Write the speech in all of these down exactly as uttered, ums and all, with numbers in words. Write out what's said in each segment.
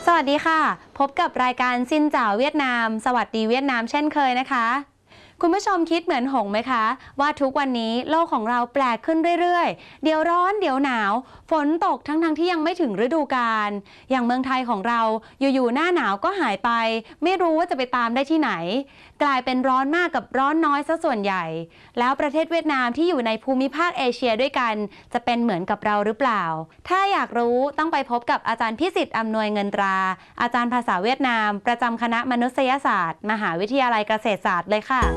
สวัสดีค่ะพบกับรายการซินจ่าวเวียดนามสวัสดีเวียดนามเช่นเคยนะคะคุณผู้ชมคิดเหมือนหงไหมคะว่าทุกวันนี้โลกของเราแปลกขึ้นเรื่อยๆเดี๋ยวร้อนเดี๋ยวหนาวฝนตกทั้งๆที่ยังไม่ถึงฤดูกาลอย่างเมืองไทยของเราอยู่ๆหน้าหนาวก็หายไปไม่รู้ว่าจะไปตามได้ที่ไหนกลายเป็นร้อนมากกับร้อนน้อยซะส่วนใหญ่แล้วประเทศเวียดนามที่อยู่ในภูมิภาคเอเชียด้วยกันจะเป็นเหมือนกับเราหรือเปล่าถ้าอยากรู้ต้องไปพบกับอาจารย์พิสิทธิ์อำนวยเงินตราอาจารย์ภาษาเวียดนามประจำคณะมนุษยศาสตร์มหาวิทยาลัยเกษตรศาสตร์เลยค่ะ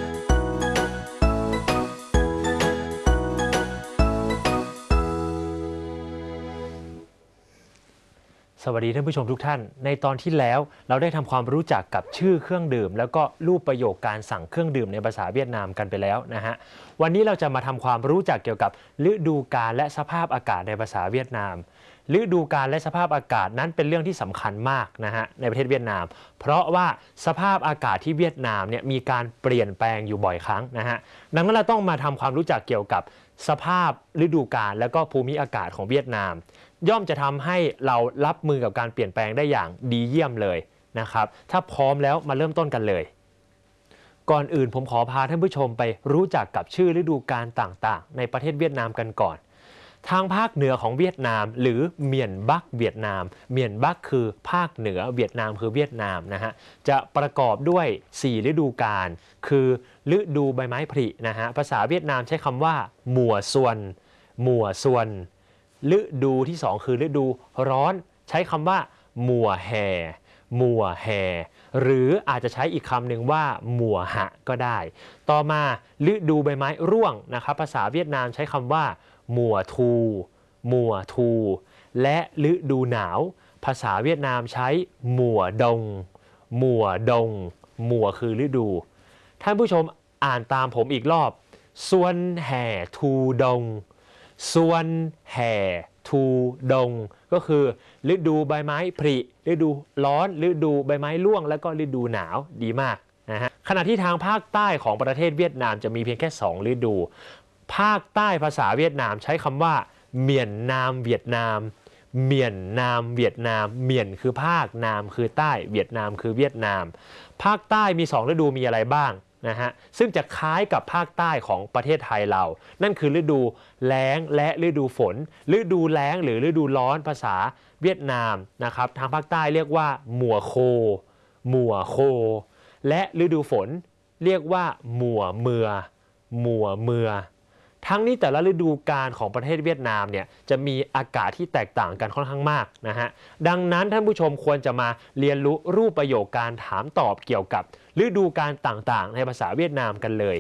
สวัสดีท่านผู้ชมทุกท่านในตอนที่แล้วเราได้ทำความรู้จักกับชื่อเครื่องดื่มแล้วก็รูปประโยคการสั่งเครื่องดื่มในภาษาเวียดนามกันไปแล้วนะฮะวันนี้เราจะมาทำความรู้จักเกี่ยวกับฤดูกาลและสภาพอากาศในภาษาเวียดนามฤดูกาลและสภาพอากาศนั้นเป็นเรื่องที่สำคัญมากนะฮะในประเทศเวียดนามเพราะว่าสภาพอากาศที่เวียดนามเนี่ยมีการเปลี่ยนแปลงอยู่บ่อยครั้งนะฮะดังนั้นเราต้องมาทำความรู้จักเกี่ยวกับสภาพฤดูกาลและก็ภูมิอากาศของเวียดนามย่อมจะทำให้เรารับมือกับการเปลี่ยนแปลงได้อย่างดีเยี่ยมเลยนะครับถ้าพร้อมแล้วมาเริ่มต้นกันเลยก่อนอื่นผมขอพาท่านผู้ชมไปรู้จักกับชื่อฤดูกาลต่างๆในประเทศเวียดนามกันก่อนทางภาคเหนือของเวียดนามหรือเมียนบักเวียดนามเมียนบักคือภาคเหนือเวียดนามคือเวียดนามนะฮะจะประกอบด้วยสี่ฤดูกาลคือฤดูใบไม้ผลินะฮะภาษาเวียดนามใช้คำว่าหมัวส่วนหมัวส่วนฤดูที่สองคือฤดูร้อนใช้คำว่ามัวแห่มัวแห่หรืออาจจะใช้อีกคำหนึ่งว่ามัวหะก็ได้ต่อมาฤดูใบไม้ร่วงนะครับภาษาเวียดนามใช้คำว่ามัวทูมัวทูและฤดูหนาวภาษาเวียดนามใช้มัวดงมัวดงมัวคือฤดูท่านผู้ชมอ่านตามผมอีกรอบส่วนแห่ทูดงส่วนแห่ทูดงก็คือฤดูใบไม้ผลิฤดูร้อนฤดูใบไม้ร่วงและก็ฤดูหนาวดีมากนะฮะขณะที่ทางภาคใต้ของประเทศเวียดนามจะมีเพียงแค่สองฤดูภาคใต้ภาษาเวียดนามใช้คำว่าเมียนนามเวียดนามเมียนนามเวียดนามเมียนคือภาคนามคือใต้เวียดนามคือเวียดนามภาคใต้มีสองฤดูมีอะไรบ้างนะฮะซึ่งจะคล้ายกับภาคใต้ของประเทศไทยเรานั่นคือฤดูแล้งและฤดูฝนฤดูแล้งหรือฤดูร้อนภาษาเวียดนามนะครับทางภาคใต้เรียกว่ามัวโคมัวโคและฤดูฝนเรียกว่ามัวเมือมัวเมือทั้งนี้แต่ละฤดูกาลของประเทศเวียดนามเนี่ยจะมีอากาศที่แตกต่างกันค่อนข้างมากนะฮะดังนั้นท่านผู้ชมควรจะมาเรียนรู้รูปประโยคการถามตอบเกี่ยวกับฤดูกาลต่างๆในภาษาเวียดนามกันเลย